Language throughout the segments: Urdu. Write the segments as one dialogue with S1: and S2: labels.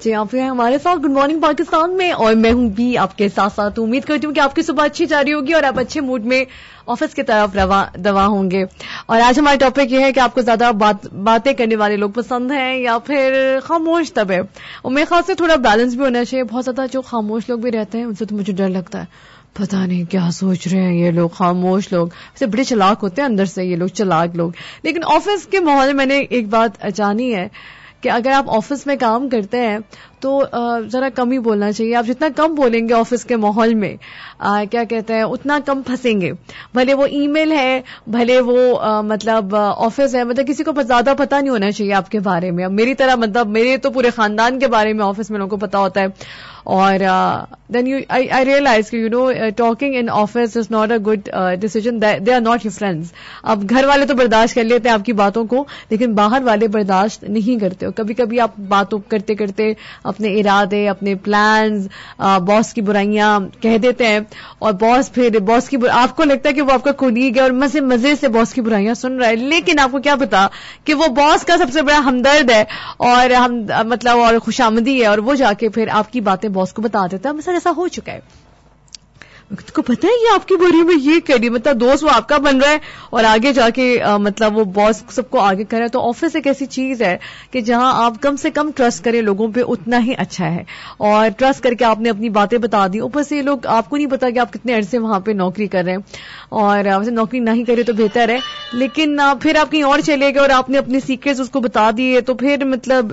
S1: جی آپ ہیں ہمارے ساتھ گڈ مارننگ پاکستان میں، اور میں ہوں بھی آپ کے ساتھ ساتھ. امید کرتی ہوں کہ آپ کی صبح اچھی جاری ہوگی اور آپ اچھے موڈ میں آفس کی طرف رواں ہوں گے. اور آج ہمارا ٹاپک یہ ہے کہ آپ کو زیادہ باتیں کرنے والے لوگ پسند ہیں یا پھر خاموش طبع. اور میرے خیال سے تھوڑا بیلنس بھی ہونا چاہیے. بہت زیادہ جو خاموش لوگ بھی رہتے ہیں ان سے تو مجھے ڈر لگتا ہے، پتہ نہیں کیا سوچ رہے ہیں یہ لوگ. خاموش لوگ ویسے بڑے چلاک ہوتے ہیں اندر سے، یہ لوگ چلاک لوگ. لیکن آفس کے ماحول میں نے ایک بات جانی ہے کہ اگر آپ آفس میں کام کرتے ہیں تو ذرا کم ہی بولنا چاہیے. آپ جتنا کم بولیں گے آفس کے ماحول میں کیا کہتے ہیں اتنا کم پھنسیں گے. بھلے وہ ای میل ہے، بھلے وہ مطلب آفس ہے، مطلب کسی کو زیادہ پتہ نہیں ہونا چاہیے آپ کے بارے میں. اب میری طرح مطلب میرے تو پورے خاندان کے بارے میں آفس میں لوگوں کو پتا ہوتا ہے. اور دین آئی ریئلائز کہ talking in office is not a good decision. They are not your friends. اب گھر والے تو برداشت کر لیتے ہیں آپ کی باتوں کو، لیکن باہر والے برداشت نہیں کرتے. اور کبھی کبھی آپ باتوں کرتے کرتے اپنے ارادے، اپنے پلانز، باس کی برائیاں کہہ دیتے ہیں، اور باس کی آپ کو لگتا ہے کہ وہ آپ کا کولیگ ہے اور مزے سے باس کی برائیاں سن رہا ہے، لیکن آپ کو کیا پتا کہ وہ باس کا سب سے بڑا ہمدرد ہے اور مطلب اور خوشامدی ہے، اور وہ جا کے پھر آپ کی باتیں باس کو بتا دیتا ہے. مثلا ایسا ہو چکا ہے. کو پتا ہے یہ آپ کے بارے میں یہ کہہ رہی، مطلب دوست وہ آپ کا بن رہا ہے اور آگے جا کے مطلب وہ باس سب کو آگے کر رہا ہے. تو آفس ایک ایسی چیز ہے کہ جہاں آپ کم سے کم ٹرسٹ کریں لوگوں پہ اتنا ہی اچھا ہے. اور ٹرسٹ کر کے آپ نے اپنی باتیں بتا دی. اوپر سے یہ لوگ آپ کو نہیں پتا کہ آپ کتنے عرصے وہاں پہ نوکری کر رہے ہیں، اور ویسے نوکری نہیں کرے تو بہتر ہے. لیکن پھر آپ کہیں اور چلے گئے اور آپ نے اپنے سیکریٹس اس کو بتا دیے، تو پھر مطلب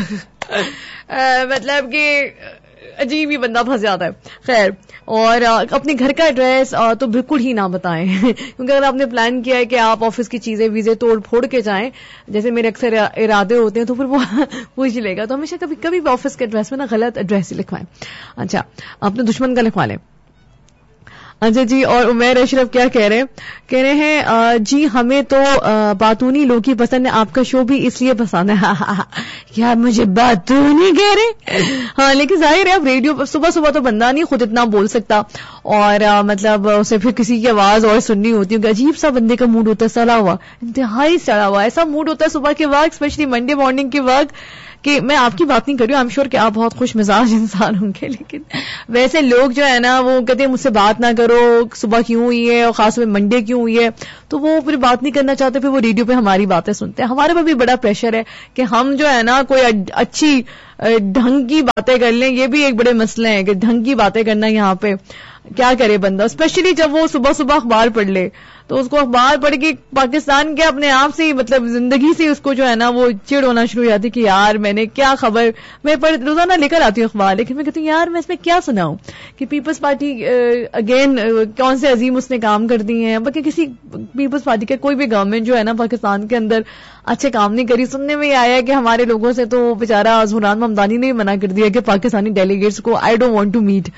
S1: کہ عجیب ہی بندہ پھنس جاتا ہے. خیر، اور اپنے گھر کا ایڈریس تو بالکل ہی نہ بتائیں کیونکہ اگر آپ نے پلان کیا ہے کہ آپ آفس کی چیزیں ویزے توڑ پھوڑ کے جائیں، جیسے میرے اکثر ارادے ہوتے ہیں، تو پھر وہ پوچھ لے گا. تو ہمیشہ کبھی بھی آفس کے ایڈریس میں نا غلط ایڈریس ہی لکھوائیں. اچھا، اپنے دشمن کا لکھوا لیں. اچھا جی. اور عمیر اشرف کیا کہہ رہے ہیں جی ہمیں تو باتونی لوگ ہی پسند ہے، آپ کا شو بھی اس لیے پسند ہے. کیا مجھے باتونی کہہ رہے؟ ہاں، لیکن ظاہر ہے اب ریڈیو صبح صبح تو بندہ نہیں خود اتنا بول سکتا، اور مطلب اسے پھر کسی کی آواز اور سننی ہوتی ہے. عجیب سا بندے کا موڈ ہوتا ہے، سڑا ہوا، انتہائی سڑا ہوا. ایسا موڈ ہوتا ہے صبح کے وقت، اسپیشلی منڈے مارننگ کے وقت، کہ میں آپ کی بات نہیں کر رہی ہوں، آئی ایم شیور کہ آپ بہت خوش مزاج انسان ہوں گے، لیکن ویسے لوگ جو ہے نا وہ کہتے ہیں مجھ سے بات نہ کرو، صبح کیوں ہوئی ہے، اور خاص طور پہ منڈے کیوں ہوئی ہے، تو وہ پھر بات نہیں کرنا چاہتے، پھر وہ ریڈیو پہ ہماری باتیں سنتے ہیں. ہمارے پہ بھی بڑا پریشر ہے کہ ہم جو ہے نا کوئی اچھی ڈھنگ کی باتیں کر لیں. یہ بھی ایک بڑے مسئلے ہیں کہ ڈھنگ کی باتیں کرنا. یہاں پہ کیا کرے بندہ، اسپیشلی جب وہ صبح صبح اخبار پڑھ لے، تو اس کو اخبار پڑھ کے پاکستان کے اپنے آپ سے مطلب زندگی سے اس کو جو ہے نا وہ چڑ ہونا شروع ہو جاتی کہ یار میں نے کیا خبر، میں روزانہ لے کر آتی ہوں اخبار، لیکن میں کہتی ہوں یار میں اس میں کیا سناؤں کہ پیپلز پارٹی اگین کون سے عظیم اس نے کام کر دی ہیں، بلکہ کسی پیپلز پارٹی کا کوئی بھی گورنمنٹ جو ہے نا پاکستان کے اندر اچھے کام نہیں کری. سننے میں یہ آیا ہے کہ ہمارے لوگوں سے تو بیچارہ زہران ممدانی نے منع کر دیا کہ پاکستانی ڈیلیگیٹس کو I don't want to meet.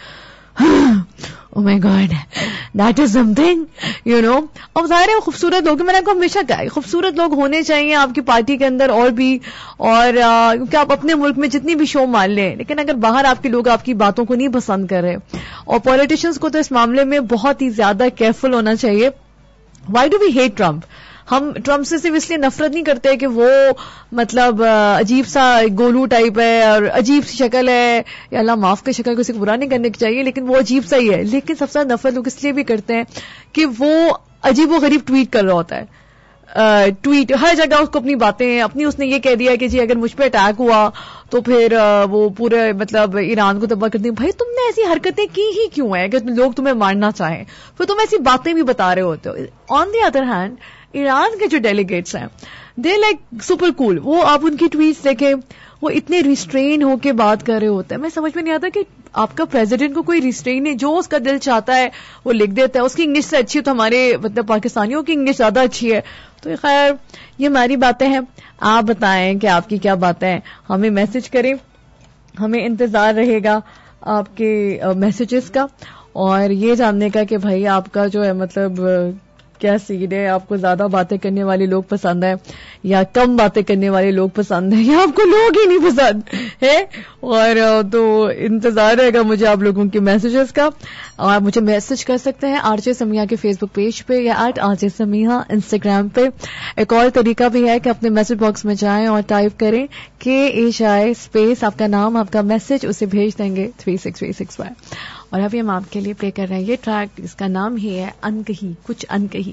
S1: Oh my God, that is something, you know. اب ظاہر ہے خوبصورت لوگ، میں نے آپ کو ہمیشہ کہا ہے خوبصورت لوگ ہونے چاہیے آپ کی پارٹی کے اندر اور بھی، اور کیونکہ آپ اپنے ملک میں جتنی بھی شو مان لیں، لیکن اگر باہر آپ کے لوگ آپ کی باتوں کو نہیں پسند کر رہے، اور پولیٹیشنز کو تو اس معاملے میں بہت ہی زیادہ کیئرفل ہونا چاہیے. Why do we hate Trump؟ ہم ٹرمپ سے صرف اس لیے نفرت نہیں کرتے کہ وہ مطلب عجیب سا گولو ٹائپ ہے اور عجیب سی شکل ہے، یا اللہ معاف کے شکل کو کسی کو برا نہیں کرنے کی چاہیے، لیکن وہ عجیب سا ہی ہے. لیکن سب سے زیادہ نفرت لوگ اس لیے بھی کرتے ہیں کہ وہ عجیب و غریب ٹویٹ کر رہا ہوتا ہے. ٹویٹ ہر جگہ اس کو اپنی باتیں اپنی، اس نے یہ کہہ دیا کہ جی اگر مجھ پہ اٹیک ہوا تو پھر وہ پورے مطلب ایران کو تباہ کر دیں. بھائی تم نے ایسی حرکتیں کی ہی کیوں ہیں کہ لوگ تمہیں مارنا چاہیں، پھر تم ایسی باتیں بھی بتا رہے ہوتے ہو. آن دی ادر ہینڈ ایران کے جو ڈیلیگیٹس ہیں دے لائک سپر کول. وہ آپ ان کی ٹویٹس دیکھیں، وہ اتنے ریسٹرین ہو کے بات کر رہے ہوتے ہیں. میں سمجھ میں نہیں آتا کہ آپ کا پریزیڈنٹ کو کوئی ریسٹرین نہیں، جو اس کا دل چاہتا ہے وہ لکھ دیتا ہے. اس کی انگلش سے اچھی تو ہمارے مطلب پاکستانیوں کی انگلش زیادہ اچھی ہے. تو خیر یہ ہماری باتیں ہیں، آپ بتائیں کہ آپ کی کیا باتیں ہیں. ہمیں میسج کریں، ہمیں انتظار رہے گا آپ کے میسیجز کا، اور یہ جاننے کا کہ بھائی آپ کا جو ہے مطلب کیا سین ہے؟ آپ کو زیادہ باتیں کرنے والے لوگ پسند ہیں یا کم باتیں کرنے والے لوگ پسند ہیں یا آپ کو لوگ ہی نہیں پسند ہے؟ اور تو انتظار رہے گا مجھے آپ لوگوں کے میسیجز کا. اور آپ مجھے میسج کر سکتے ہیں RJ سمیہ کے فیس بک پیج پہ یا @RJ سمیہ انسٹاگرام پہ. ایک اور طریقہ بھی ہے کہ اپنے میسج باکس میں جائیں اور ٹائپ کریں KHI اسپیس آپ کا نام آپ کا میسج، اسے بھیج دیں گے 36365. اور ابھی ہم آپ کے لیے پلے کر رہے ہیں یہ ٹریک، اس کا نام ہی ہے انکہی، کچھ انکہی.